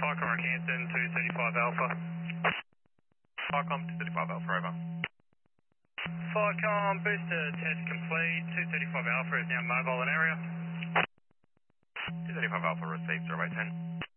Falcon Rockhampton, 235 Alpha. Falcon 235 Alpha, over. Falcon, booster test complete, 235 Alpha is now mobile in area. 235 Alpha received, 010.